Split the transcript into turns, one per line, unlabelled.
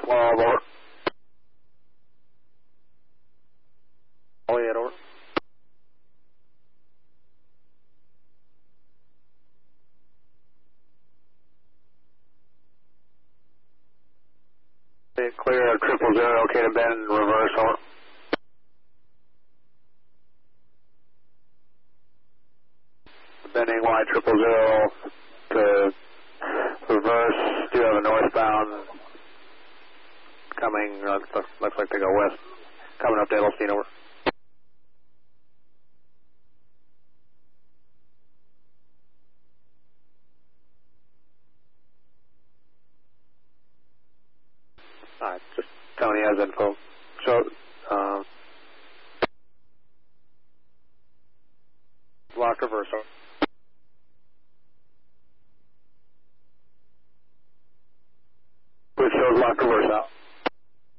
12 over. Juliet over. Clear 000, okay to bend and reverse over. Bending Y 000 to reverse. Do have a northbound coming, looks like they go west. Coming up to Edelstein over. Alright, just Tony has info. So, lock reverse over. Which shows lock reverse out.